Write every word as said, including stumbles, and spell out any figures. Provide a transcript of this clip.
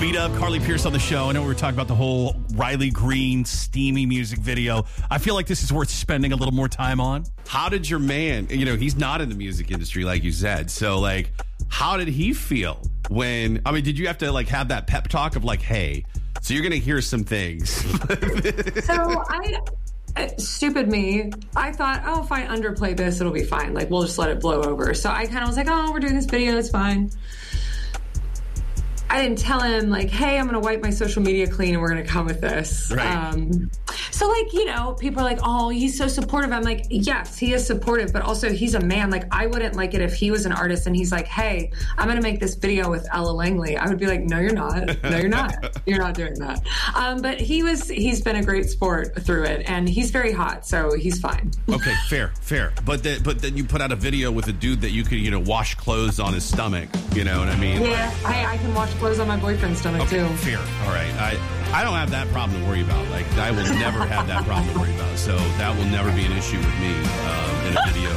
B-Dub, Carly Pierce on the show. I know we were talking about the whole Riley Green steamy music video. I feel like this is worth spending a little more time on. How did your man, you know, he's not in the music industry like you said. So, like, how did he feel when, I mean, did you have to, like, have that pep talk of, like, hey, so you're going to hear some things? So, I... Uh, stupid me. I thought, oh, if I underplay this, it'll be fine. Like, we'll just let it blow over. So I kind of was like, oh, we're doing this video. It's fine. I didn't tell him, like, hey, I'm going to wipe my social media clean and we're going to come with this. Right. Um, so, like, you know, people are like, oh, he's so supportive. I'm like, yes, he is supportive, but also he's a man. Like, I wouldn't like it if he was an artist and he's like, hey, I'm going to make this video with Ella Langley. I would be like, no, you're not. No, you're not. You're not doing that. Um, but he was, he's been a great sport through it, and he's very hot, so he's fine. Okay, fair, fair. But then, but then you put out a video with a dude that you could, you know, wash clothes on his stomach. You know what I mean? Yeah, I, I can wash clothes on my boyfriend's stomach, okay, too. Fair. All right. I I don't have that problem to worry about. Like, I will never have that problem to worry about. So that will never be an issue with me um, in a video.